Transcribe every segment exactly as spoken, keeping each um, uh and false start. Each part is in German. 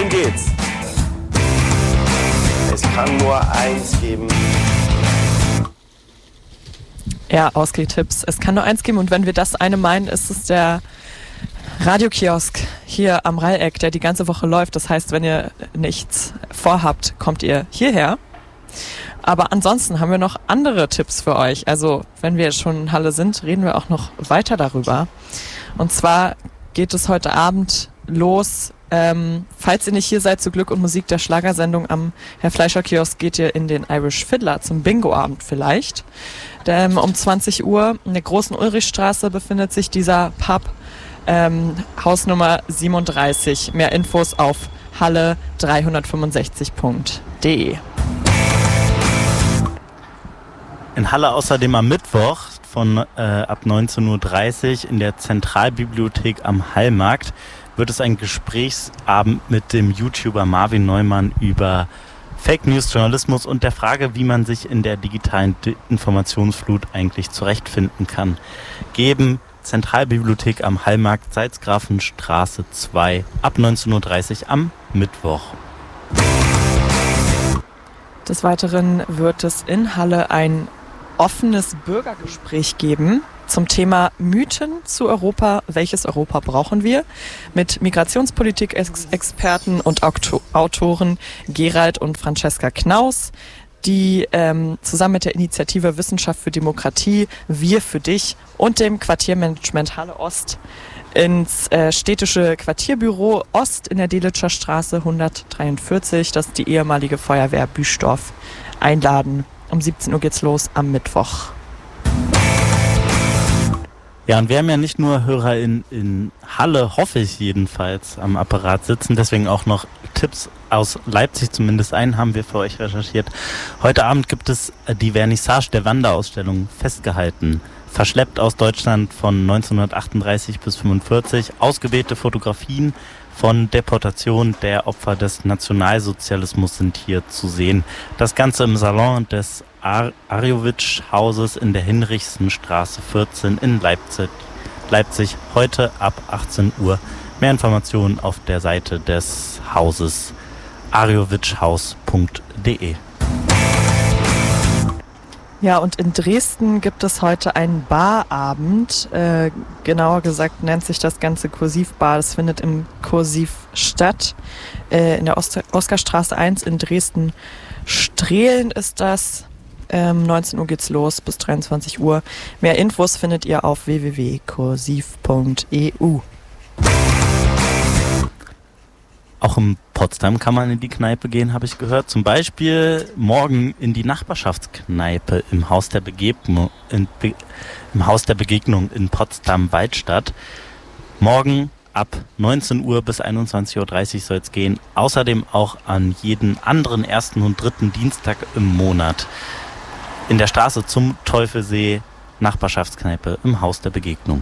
Wohin geht's? Es kann nur eins geben. Ja, Ausgehtipps. Es kann nur eins geben und wenn wir das eine meinen, ist es der Radiokiosk hier am Dreieck, der die ganze Woche läuft. Das heißt, wenn ihr nichts vorhabt, kommt ihr hierher. Aber ansonsten haben wir noch andere Tipps für euch. Also wenn wir schon in Halle sind, reden wir auch noch weiter darüber. Und zwar geht es heute Abend los. Ähm, falls ihr nicht hier seid zu Glück und Musik der Schlagersendung am Herr Fleischer Kiosk, geht ihr in den Irish Fiddler zum Bingo-Abend vielleicht. Ähm, um zwanzig Uhr in der großen Ulrichstraße befindet sich dieser Pub, ähm, Hausnummer siebenunddreißig. Mehr Infos auf halle dreihundertfünfundsechzig punkt de. In Halle außerdem am Mittwoch von äh, ab neunzehn Uhr dreißig in der Zentralbibliothek am Hallmarkt wird es ein Gesprächsabend mit dem YouTuber Marvin Neumann über Fake News Journalismus und der Frage, wie man sich in der digitalen Informationsflut eigentlich zurechtfinden kann, geben. Zentralbibliothek am Hallmarkt, Salzgrafenstraße zwei, ab neunzehn Uhr dreißig am Mittwoch. Des Weiteren wird es in Halle ein offenes Bürgergespräch geben zum Thema Mythen zu Europa. Welches Europa brauchen wir? Mit Migrationspolitik-Experten und Autoren Gerald und Francesca Knaus, die ähm, zusammen mit der Initiative Wissenschaft für Demokratie, Wir für dich und dem Quartiermanagement Halle Ost ins äh, städtische Quartierbüro Ost in der Delitscher Straße hundertdreiundvierzig, das ist die ehemalige Feuerwehr Büstorf, einladen. Um siebzehn Uhr geht's los am Mittwoch. Ja, und wir haben ja nicht nur Hörer in, in Halle, hoffe ich jedenfalls, am Apparat sitzen, deswegen auch noch Tipps aus Leipzig, zumindest einen haben wir für euch recherchiert. Heute Abend gibt es die Vernissage der Wanderausstellung Festgehalten. Verschleppt aus Deutschland von neunzehnhundertachtunddreißig bis fünfundvierzig, ausgewählte Fotografien von Deportation der Opfer des Nationalsozialismus sind hier zu sehen. Das Ganze im Salon des Ar- Arjowitsch-Hauses in der Hinrichsenstraße vierzehn in Leipzig. Leipzig heute ab achtzehn Uhr. Mehr Informationen auf der Seite des Hauses arjowitschhaus punkt de. Ja, und in Dresden gibt es heute einen Barabend. Äh, genauer gesagt nennt sich das Ganze Kursivbar. Das findet im Kursiv statt. Äh, in der Ost- Oskarstraße eins in Dresden-Strehlen ist das. Ähm, neunzehn Uhr geht's los bis dreiundzwanzig Uhr. Mehr Infos findet ihr auf w w w punkt kursiv punkt e u. Auch in Potsdam kann man in die Kneipe gehen, habe ich gehört. Zum Beispiel morgen in die Nachbarschaftskneipe im Haus der Begegnung in, Be- im Haus der Begegnung in Potsdam-Waldstadt. Morgen ab neunzehn Uhr bis einundzwanzig Uhr dreißig soll es gehen. Außerdem auch an jeden anderen ersten und dritten Dienstag im Monat in der Straße zum Teufelsee, Nachbarschaftskneipe im Haus der Begegnung.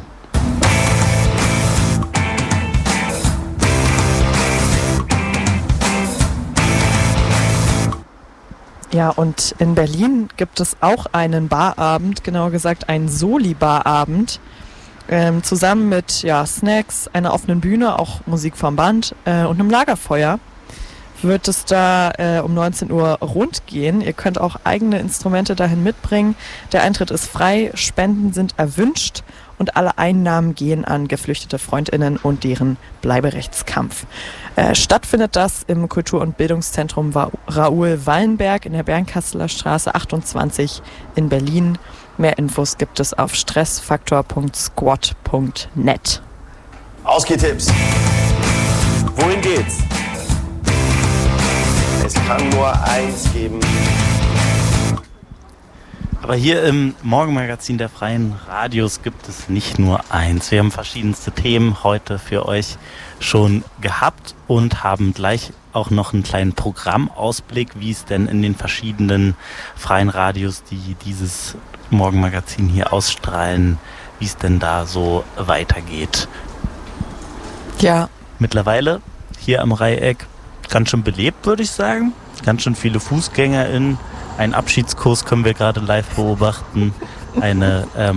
Ja, und in Berlin gibt es auch einen Barabend, genauer gesagt einen Soli-Barabend, ähm, zusammen mit ja, Snacks, einer offenen Bühne, auch Musik vom Band äh, und einem Lagerfeuer. Wird es da äh, um neunzehn Uhr rund gehen. Ihr könnt auch eigene Instrumente dahin mitbringen. Der Eintritt ist frei, Spenden sind erwünscht und alle Einnahmen gehen an geflüchtete FreundInnen und deren Bleiberechtskampf. Äh, stattfindet das im Kultur- und Bildungszentrum Raoul Wallenberg in der Bernkasseler Straße achtundzwanzig in Berlin. Mehr Infos gibt es auf stressfaktor punkt squad punkt net. Ausgehtipps. Wohin geht's? Es kann nur eins geben. Aber hier im Morgenmagazin der Freien Radios gibt es nicht nur eins. Wir haben verschiedenste Themen heute für euch schon gehabt und haben gleich auch noch einen kleinen Programmausblick, wie es denn in den verschiedenen Freien Radios, die dieses Morgenmagazin hier ausstrahlen, wie es denn da so weitergeht. Ja. Mittlerweile hier am Dreieck ganz schön belebt, würde ich sagen. Ganz schön viele FußgängerInnen. Einen Abschiedskurs können wir gerade live beobachten. Eine ähm,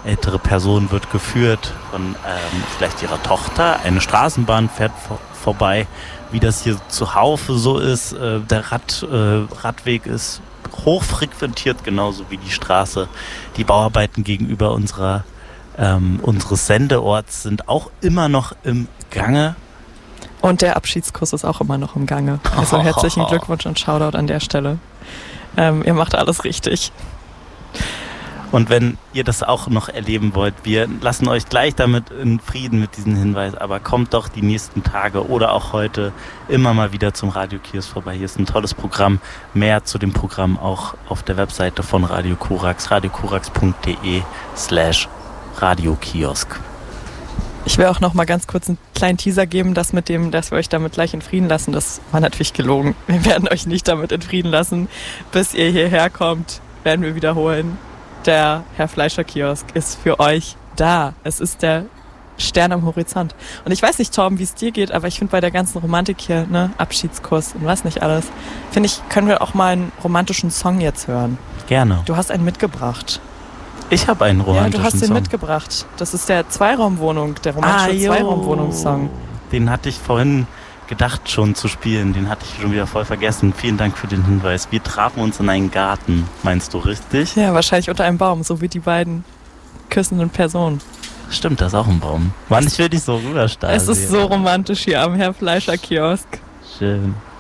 ältere Person wird geführt von ähm, vielleicht ihrer Tochter. Eine Straßenbahn fährt vor, vorbei, wie das hier zuhaufe so ist. Äh, der Rad, äh, Radweg ist hochfrequentiert, genauso wie die Straße. Die Bauarbeiten gegenüber unserer, ähm, unseres Sendeorts sind auch immer noch im Gange. Und der Abschiedskurs ist auch immer noch im Gange. Also herzlichen Glückwunsch und Shoutout an der Stelle. Ähm, ihr macht alles richtig. Und wenn ihr das auch noch erleben wollt, wir lassen euch gleich damit in Frieden mit diesem Hinweis, aber kommt doch die nächsten Tage oder auch heute immer mal wieder zum Radiokiosk vorbei. Hier ist ein tolles Programm. Mehr zu dem Programm auch auf der Webseite von Radio Korax, radiokurax.de slash Radiokiosk. Ich will auch noch mal ganz kurz einen kleinen Teaser geben, das mit dem, dass wir euch damit gleich in Frieden lassen, das war natürlich gelogen. Wir werden euch nicht damit in Frieden lassen, bis ihr hierher kommt, werden wir wiederholen. Der Herr Fleischer Kiosk ist für euch da. Es ist der Stern am Horizont. Und ich weiß nicht, Torben, wie es dir geht, aber ich finde bei der ganzen Romantik hier, ne, Abschiedskurs und was nicht alles, finde ich, können wir auch mal einen romantischen Song jetzt hören. Gerne. Du hast einen mitgebracht. Ich habe einen romantischen Song. Ja, du hast den Song. mitgebracht. Das ist der Zweiraumwohnung, der romantische ah, Zweiraumwohnungssong. Den hatte ich vorhin gedacht schon zu spielen. Den hatte ich schon wieder voll vergessen. Vielen Dank für den Hinweis. Wir trafen uns in einen Garten. Meinst du richtig? Ja, wahrscheinlich unter einem Baum, so wie die beiden küssenden Personen. Stimmt, da ist auch ein Baum. Mann, ich will dich so rüberstarren. Es ist so romantisch hier am Herr Fleischer Kiosk. Schön.